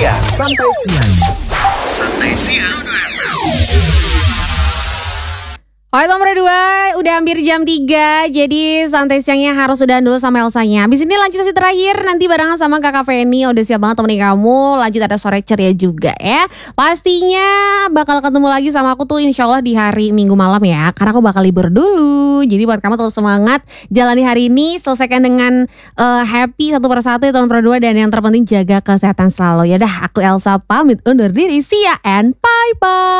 siang. Santai siang. Santai siang. Oke nomor 2, udah hampir jam 3. Jadi santai siangnya harus udahan dulu sama Elsanya. Abis ini lanjut sesi terakhir. Nanti barengan sama Kakak Feni. Udah siap banget temenin kamu. Lanjut ada sore ceria juga ya. Pastinya bakal ketemu lagi sama aku tuh insya Allah di hari Minggu malam ya. Karena aku bakal libur dulu. Jadi buat kamu tetap semangat. Jalani hari ini. Selesaikan dengan happy satu persatu ya teman berdua. Dan yang terpenting jaga kesehatan selalu. Ya dah aku Elsa pamit undur diri. See ya and bye bye.